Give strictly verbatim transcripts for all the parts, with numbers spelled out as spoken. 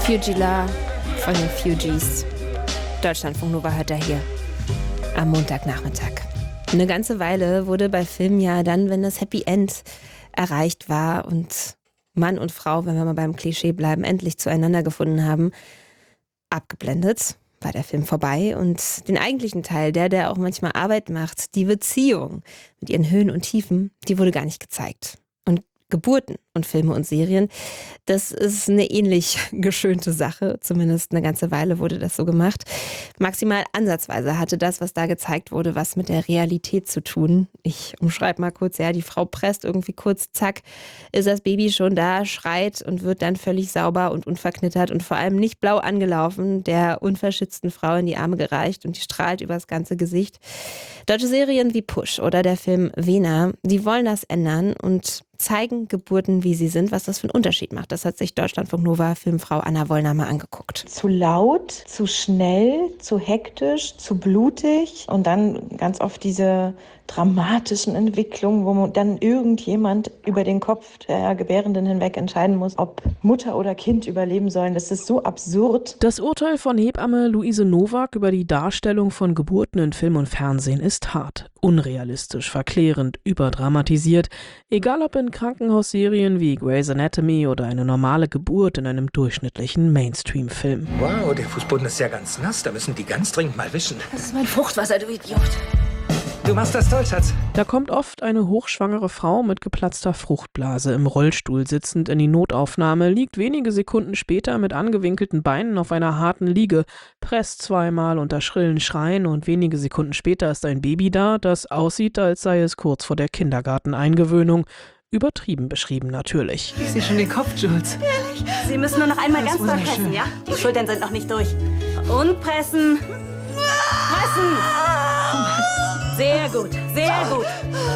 Fugila von den Fugees. Deutschlandfunk Nova hört er hier am Montagnachmittag. Eine ganze Weile wurde bei Filmen ja dann, wenn das Happy End erreicht war und Mann und Frau, wenn wir mal beim Klischee bleiben, endlich zueinander gefunden haben, abgeblendet, war der Film vorbei. Und den eigentlichen Teil, der, der auch manchmal Arbeit macht, die Beziehung mit ihren Höhen und Tiefen, die wurde gar nicht gezeigt. Und Geburten und Filme und Serien, das ist eine ähnlich geschönte Sache. Zumindest eine ganze Weile wurde das so gemacht. Maximal ansatzweise hatte das, was da gezeigt wurde, was mit der Realität zu tun. Ich umschreibe mal kurz, ja, die Frau presst irgendwie kurz, zack, ist das Baby schon da, schreit und wird dann völlig sauber und unverknittert und vor allem nicht blau angelaufen, der unverschützten Frau in die Arme gereicht und die strahlt übers ganze Gesicht. Deutsche Serien wie Push oder der Film Vena, die wollen das ändern und zeigen Geburten, wie sie sind, was das für einen Unterschied macht. Das hat sich Deutschlandfunk Nova Filmfrau Anna Wollner mal angeguckt. Zu laut, zu schnell, zu hektisch, zu blutig und dann ganz oft diese dramatischen Entwicklungen, wo dann irgendjemand über den Kopf der Gebärenden hinweg entscheiden muss, ob Mutter oder Kind überleben sollen. Das ist so absurd. Das Urteil von Hebamme Luise Nowak über die Darstellung von Geburten in Film und Fernsehen ist hart, unrealistisch, verklärend, überdramatisiert. Egal ob in Krankenhausserien wie Grey's Anatomy oder eine normale Geburt in einem durchschnittlichen Mainstream-Film. Wow, der Fußboden ist ja ganz nass. Da müssen die ganz dringend mal wischen. Das ist mein Fruchtwasser, du Idiot. Du machst das toll, Schatz. Da kommt oft eine hochschwangere Frau mit geplatzter Fruchtblase im Rollstuhl sitzend in die Notaufnahme, liegt wenige Sekunden später mit angewinkelten Beinen auf einer harten Liege, presst zweimal unter schrillen Schreien und wenige Sekunden später ist ein Baby da, das aussieht, als sei es kurz vor der Kindergarteneingewöhnung. Übertrieben beschrieben natürlich. Ich sehe schon den Kopf, Jules. Ehrlich? Sie müssen nur noch einmal ganz doll pressen, ja? Die Schultern sind noch nicht durch. Und pressen. Pressen! Sehr gut, sehr gut.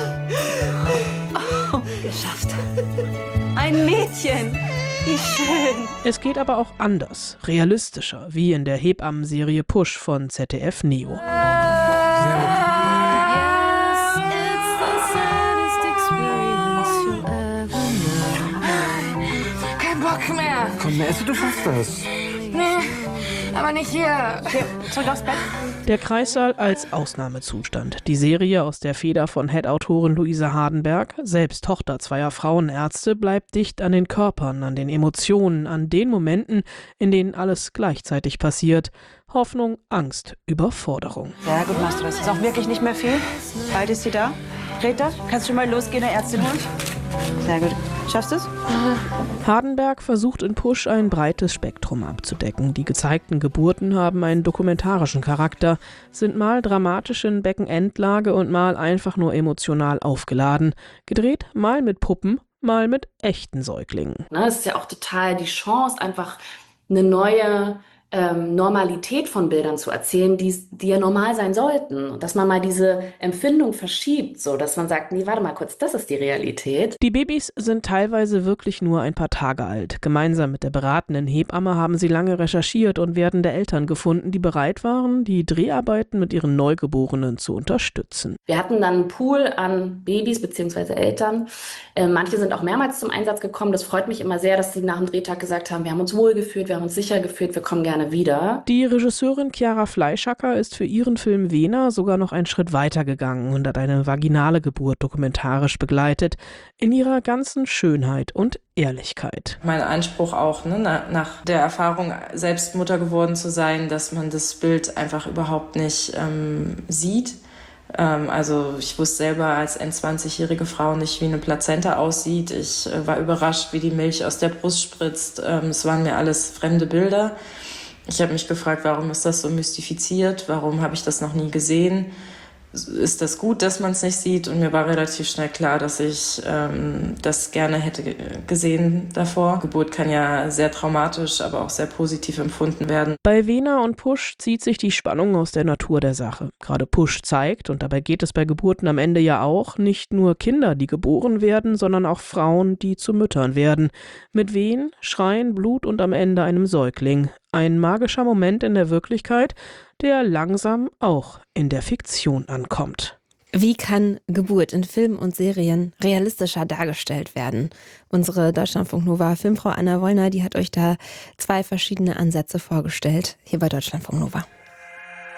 Oh, geschafft. Ein Mädchen. Wie schön. Es geht aber auch anders, realistischer, wie in der Hebammenserie Push von Z D F Neo. Kein Bock mehr. Komm, Messi, du schaffst das. Nee, aber nicht hier. Okay, zurück aufs Bett. Der Kreissaal als Ausnahmezustand. Die Serie aus der Feder von Head-Autorin Luise Hardenberg, selbst Tochter zweier Frauenärzte, bleibt dicht an den Körpern, an den Emotionen, an den Momenten, in denen alles gleichzeitig passiert. Hoffnung, Angst, Überforderung. Ja, gut machst du das. Ist auch wirklich nicht mehr viel. Bald ist sie da. Greta, kannst du schon mal losgehen, eine Ärztin holen? Sehr gut. Schaffst du es? Hardenberg versucht in Push ein breites Spektrum abzudecken. Die gezeigten Geburten haben einen dokumentarischen Charakter, sind mal dramatisch in Beckenendlage und mal einfach nur emotional aufgeladen. Gedreht mal mit Puppen, mal mit echten Säuglingen. Es ist ja auch total die Chance, einfach eine neue ähm, Normalität von Bildern zu erzählen, die, die ja normal sein sollten. Dass man mal diese Empfindung verschiebt, so dass man sagt, nee, warte mal kurz, das ist die Realität. Die Babys sind teilweise wirklich nur ein paar Tage alt. Gemeinsam mit der beratenden Hebamme haben sie lange recherchiert und werdende Eltern gefunden, die bereit waren, die Dreharbeiten mit ihren Neugeborenen zu unterstützen. Wir hatten dann einen Pool an Babys bzw. Eltern. Äh, manche sind auch mehrmals zum Einsatz gekommen. Das freut mich immer sehr, dass sie nach dem Drehtag gesagt haben, wir haben uns wohl gefühlt, wir haben uns sicher gefühlt, wir kommen gerne wieder. Die Regisseurin Chiara Fleischacker ist für ihren Film Vena sogar noch einen Schritt weiter gegangen und hat eine vaginale Geburt dokumentarisch begleitet, in ihrer ganzen Schönheit und Ehrlichkeit. Mein Anspruch auch, ne, nach der Erfahrung, selbst Mutter geworden zu sein, dass man das Bild einfach überhaupt nicht ähm, sieht. Ähm, also ich wusste selber als zwanzigjährige Frau nicht, wie eine Plazenta aussieht. Ich äh, war überrascht, wie die Milch aus der Brust spritzt. Ähm, es waren mir alles fremde Bilder. Ich habe mich gefragt, warum ist das so mystifiziert? Warum habe ich das noch nie gesehen? Ist das gut, dass man es nicht sieht? Und mir war relativ schnell klar, dass ich ähm, das gerne hätte gesehen davor. Geburt kann ja sehr traumatisch, aber auch sehr positiv empfunden werden. Bei Vena und Push zieht sich die Spannung aus der Natur der Sache. Gerade Push zeigt, und dabei geht es bei Geburten am Ende ja auch, nicht nur Kinder, die geboren werden, sondern auch Frauen, die zu Müttern werden. Mit Wehen, Schreien, Blut und am Ende einem Säugling. Ein magischer Moment in der Wirklichkeit, der langsam auch in der Fiktion ankommt. Wie kann Geburt in Filmen und Serien realistischer dargestellt werden? Unsere Deutschlandfunk Nova Filmfrau Anna Wollner, die hat euch da zwei verschiedene Ansätze vorgestellt, hier bei Deutschlandfunk Nova.